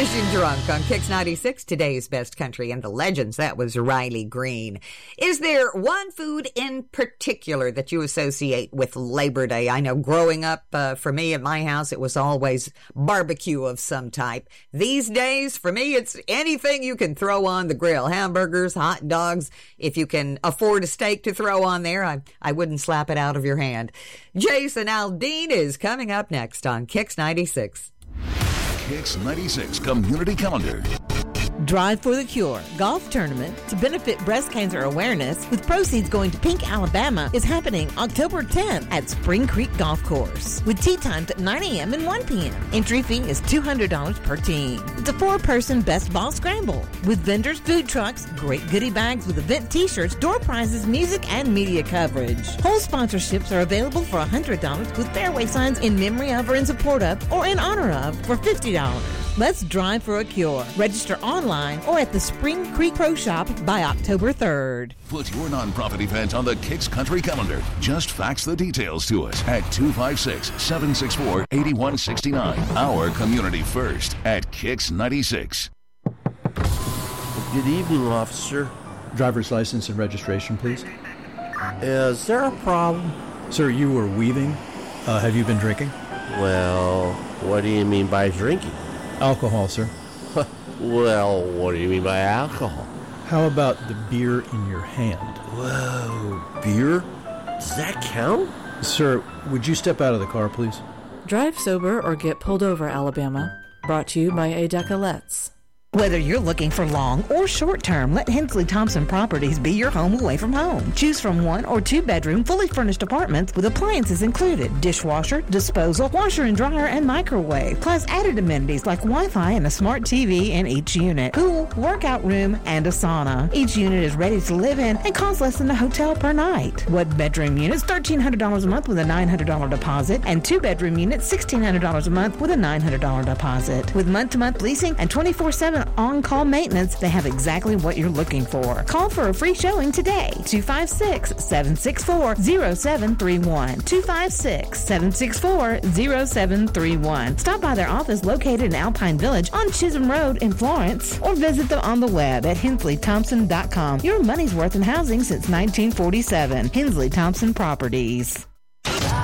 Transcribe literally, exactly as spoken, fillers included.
Fishing Drunk on Kix ninety-six, today's best country and the legends. That was Riley Green. Is there one food in particular that you associate with Labor Day? I know growing up, uh, for me at my house, it was always barbecue of some type. These days, for me, it's anything you can throw on the grill. Hamburgers, hot dogs. If you can afford a steak to throw on there, I, I wouldn't slap it out of your hand. Jason Aldean is coming up next on Kix ninety-six. Kix ninety-six Community Calendar. Drive for the Cure golf tournament to benefit breast cancer awareness with proceeds going to Pink, Alabama is happening October tenth at Spring Creek Golf Course with tee times at nine a.m. and one p.m. Entry fee is two hundred dollars per team. It's a four-person best ball scramble with vendors, food trucks, great goodie bags with event t-shirts, door prizes, music, and media coverage. Whole sponsorships are available for one hundred dollars with fairway signs in memory of or in support of or in honor of for fifty dollars. Let's drive for a cure. Register online or at the Spring Creek Pro Shop by October third. Put your nonprofit event on the Kix Country Calendar. Just fax the details to us at two five six, seven six four, eight one six nine. Our community first at Kix ninety-six. Good evening, officer. Driver's license and registration, please. Is there a problem? Sir, you were weaving. Uh, have you been drinking? Well, what do you mean by drinking? Alcohol, sir. Well, what do you mean by alcohol? How about the beer in your hand? Whoa, beer? Does that count? Sir, would you step out of the car, please? Drive sober or get pulled over, Alabama. Brought to you by A. Decolettes. Whether you're looking for long or short term, let Hensley Thompson Properties be your home away from home. Choose from one or two bedroom, fully furnished apartments with appliances included. Dishwasher, disposal, washer and dryer, and microwave. Plus added amenities like Wi-Fi and a smart T V in each unit. Pool, workout room, and a sauna. Each unit is ready to live in and costs less than a hotel per night. One bedroom units, thirteen hundred dollars a month with a nine hundred dollars deposit. And two bedroom units, sixteen hundred dollars a month with a nine hundred dollars deposit. With month-to-month leasing and twenty-four seven on-call maintenance, they have exactly what you're looking for. Call for a free showing today. two five six, seven six four, zero seven three one. two five six, seven six four, zero seven three one. Stop by their office located in Alpine Village on Chisholm Road in Florence, or visit them on the web at hensley thompson dot com. Your money's worth in housing since nineteen forty-seven. Hensley Thompson Properties.